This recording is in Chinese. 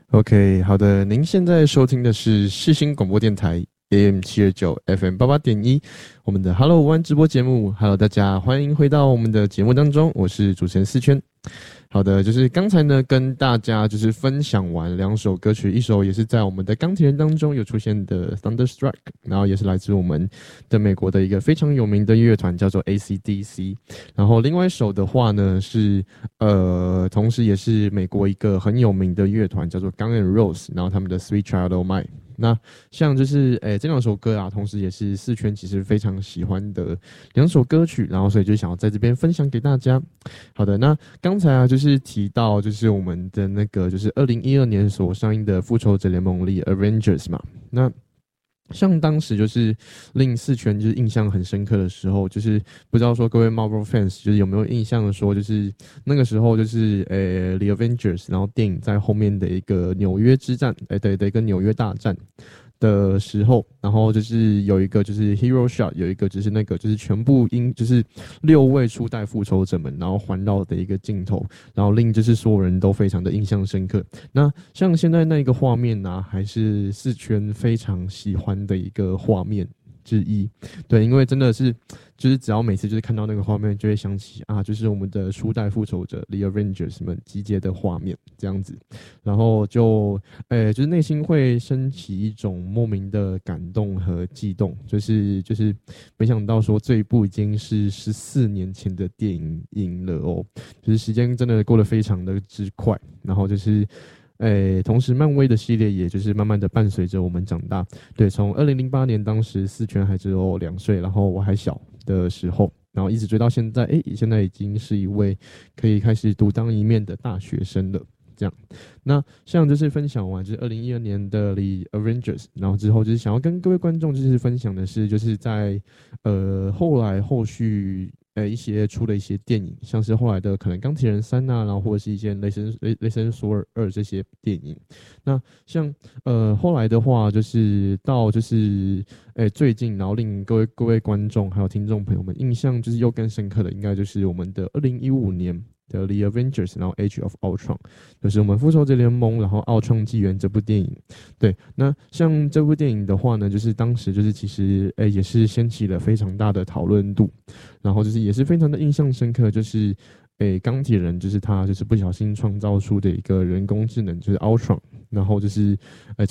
OK，好的，您现在收听的是世新广播电台 AM729 FM88.1，我们的 Hello 湾直播节目。Hello，大家欢迎回到我们的节目当中，我是主持人思圈。好的，就是刚才呢跟大家就是分享完两首歌曲，一首也是在我们的钢铁人当中有出现的 Thunderstruck， 然后也是来自我们的美国的一个非常有名的乐团叫做 AC/DC， 然后另外一首的话呢是同时也是美国一个很有名的乐团叫做 Guns N' Roses， 然后他们的 Sweet Child O' Mine。那像就是这两首歌啊，同时也是四圈其实非常喜欢的两首歌曲，然后所以就想要在这边分享给大家。好的，那刚才啊就是提到就是我们的那个就是2012年所上映的《复仇者联盟》里 Avengers 嘛，那像当时就是令四圈就是印象很深刻的时候，就是不知道说各位 Marvel fans 就是有没有印象说，就是那个时候就是The Avengers， 然后电影在后面的一个纽约之战，对的一个纽约大战的时候，然后就是有一个就是 hero shot， 有一个就是那个就是全部就是6位初代复仇者们，然后环绕的一个镜头，然后令就是所有人都非常的印象深刻。那像现在那个画面呢，还是四圈非常喜欢的一个画面之一。对，因为真的是，就是只要每次就是看到那个画面，就会想起啊，就是我们的初代复仇者 The Avengers 们集结的画面这样子，然后就是内心会升起一种莫名的感动和悸动，就是没想到说这一部已经是14年前的电影了哦，就是时间真的过得非常的之快，然后就是。同时，漫威的系列也就是慢慢的伴随着我们长大。对，从2008年当时四圈还只有2岁，然后我还小的时候，然后一直追到现在，现在已经是一位可以开始独当一面的大学生了。这样，那像就是分享完就是2012年的 The Avengers， 然后之后就是想要跟各位观众就是分享的是，就是在后续一些出了一些电影，像是后来的可能钢铁人3啊，然后或者是一些雷神索尔2这些电影。那像后来的话，就是到就是最近，然后令各位观众还有听众朋友们印象就是又更深刻的，应该就是我们的2015年。的 The Avengers， 然后 Age of Ultron， 就是我们复仇者联盟，然后奥创纪元这部电影。对，那像这部电影的话呢，就是当时就是其实也是掀起了非常大的讨论度，然后就是也是非常的印象深刻，就是钢铁人就是他就是不小心创造出的一个人工智能，就是 Ultron，然后就是